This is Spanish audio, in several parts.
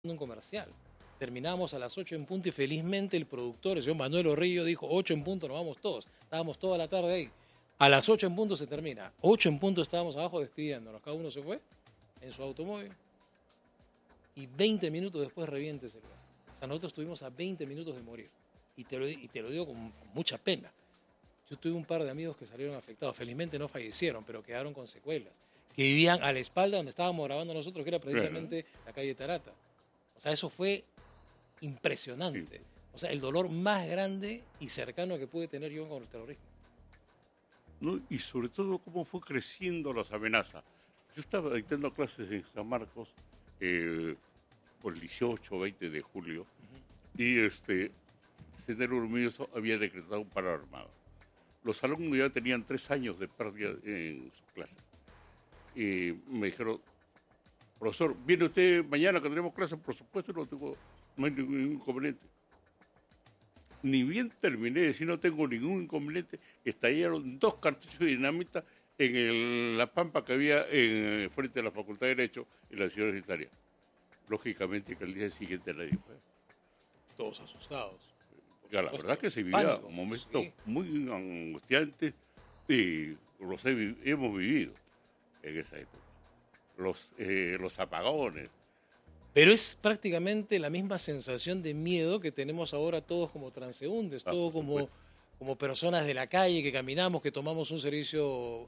un comercial. Terminamos a las 8 en punto y felizmente el productor, el señor Manuel Orrillo, dijo 8 en punto, nos vamos todos. Estábamos toda la tarde ahí. A las 8 en punto se termina. 8 en punto estábamos abajo despidiéndonos. Cada uno se fue en su automóvil y 20 minutos después revienta ese lugar. O sea, nosotros estuvimos a 20 minutos de morir. Y te lo digo con mucha pena. Yo tuve un par de amigos que salieron afectados. Felizmente no fallecieron, pero quedaron con secuelas. Que vivían a la espalda donde estábamos grabando nosotros, que era precisamente la calle Tarata. O sea, eso fue impresionante. Sí. O sea, el dolor más grande y cercano que pude tener yo con el terrorismo. ¿No? Y sobre todo cómo fue creciendo las amenazas. Yo estaba dictando clases en San Marcos por el 18 o 20 de julio y Sendero Luminoso había decretado un paro armado. Los alumnos ya tenían 3 años de pérdida en sus clases. Y me dijeron, profesor, ¿viene usted mañana que tenemos clases? Por supuesto, no hay ningún inconveniente. Ni bien terminé de decir no tengo ningún inconveniente, estallaron 2 cartuchos de dinamita en la pampa que había frente a la Facultad de Derecho en la ciudad universitaria. Lógicamente que al día siguiente nadie fue. Todos asustados. Ya, la verdad que se vivía Pánico, un momento sí. muy angustiante y hemos vivido en esa época. Los apagones. Pero es prácticamente la misma sensación de miedo que tenemos ahora todos como transeúntes, todos como personas de la calle que caminamos, que tomamos un servicio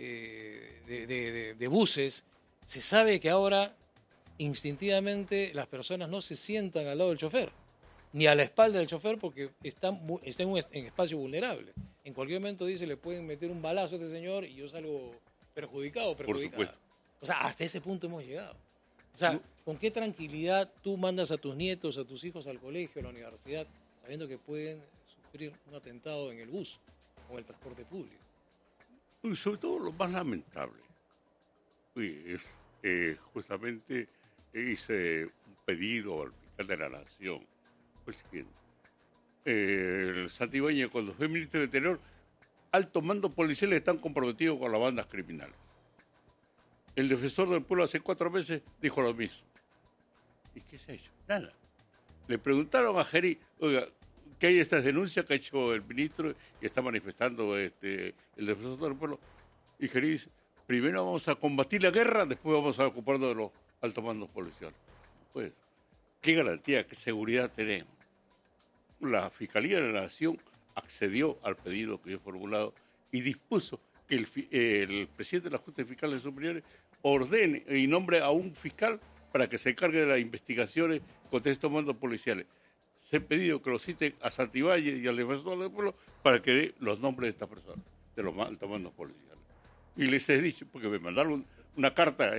de buses. Se sabe que ahora instintivamente las personas no se sientan al lado del chofer, ni a la espalda del chofer porque está en espacio vulnerable. En cualquier momento dice, le pueden meter un balazo a este señor y yo salgo perjudicado. Por supuesto. O sea, hasta ese punto hemos llegado. O sea, ¿con qué tranquilidad tú mandas a tus nietos, a tus hijos al colegio, a la universidad, sabiendo que pueden sufrir un atentado en el bus o en el transporte público? Y sobre todo lo más lamentable es justamente hice un pedido al fiscal de la Nación. Fue el siguiente. El Santibáñez, cuando fue ministro del Interior, altos mandos policiales están comprometidos con las bandas criminales. El defensor del pueblo hace 4 meses dijo lo mismo. ¿Y qué se ha hecho? Nada. Le preguntaron a Gerí, oiga, ¿qué hay de estas denuncias que ha hecho el ministro y está manifestando el defensor del pueblo? Y Gerí dice, primero vamos a combatir la guerra, después vamos a ocuparnos de los altos mandos policiales. Pues, ¿qué garantía, qué seguridad tenemos? La Fiscalía de la Nación accedió al pedido que yo he formulado y dispuso que el presidente de la Junta de Fiscales Superiores ordene y nombre a un fiscal para que se encargue de las investigaciones contra estos mandos policiales. Se ha pedido que lo citen a Santibáñez y al defensor del pueblo para que dé los nombres de estas personas, de los altos mandos policiales. Y les he dicho, porque me mandaron una carta,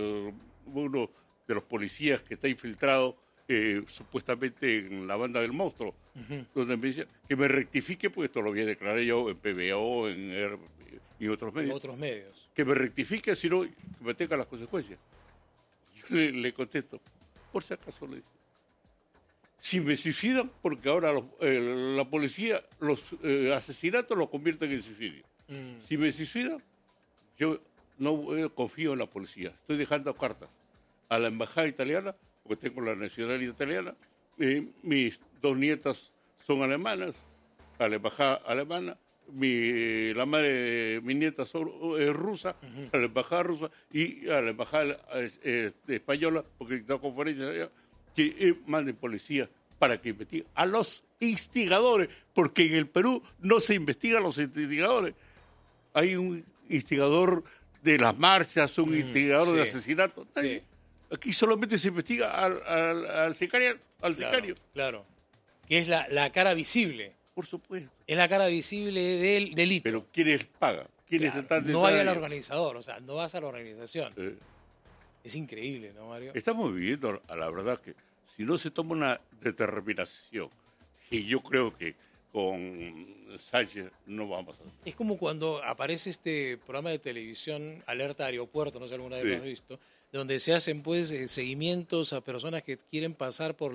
uno de los policías que está infiltrado supuestamente en la banda del monstruo, donde me dice que me rectifique, pues esto lo voy a declarar yo en PBO, y otros medios. Que me rectifique, si no, que me tenga las consecuencias. Yo le contesto, por si acaso le dice. Si me suicidan, porque ahora la policía los asesinatos los convierten en suicidio. Si me suicidan, yo no confío en la policía. Estoy dejando cartas a la embajada italiana, porque tengo la nacionalidad italiana. Mis 2 nietas son alemanas, a la embajada alemana. La madre de mi nieta es rusa, a la embajada rusa y a la embajada española, porque está conferencia allá, que manden policía para que investiguen a los instigadores, porque en el Perú no se investigan los instigadores. Hay un instigador de las marchas, un instigador de asesinatos. Nadie. Sí. Aquí solamente se investiga al sicario. Claro. Que es la cara visible. Por supuesto. Es la cara visible del delito. Pero ¿quiénes pagan? ¿Quiénes están detrás? No vaya al organizador, o sea, no vas a la organización. Es increíble, ¿no, Mario? Estamos viviendo, a la verdad, que si no se toma una determinación, y yo creo que con Sánchez no vamos a hacer. Es como cuando aparece este programa de televisión, Alerta Aeropuerto, no sé si alguna vez lo has visto, donde se hacen pues seguimientos a personas que quieren pasar por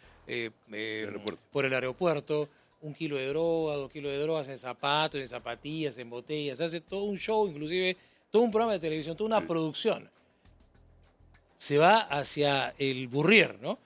por el aeropuerto, 1 kilo de droga, 2 kilos de drogas en zapatos, en zapatillas, en botellas, se hace todo un show, inclusive todo un programa de televisión, toda una producción. se va hacia el Burrier, ¿no?